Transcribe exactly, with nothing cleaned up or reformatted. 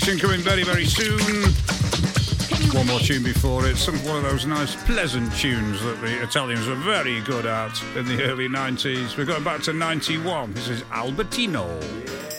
Coming very, very soon. One more tune before it. Some one of those nice, pleasant tunes that the Italians were very good at in the early nineties. We're going back to ninety-one. This is Albertino.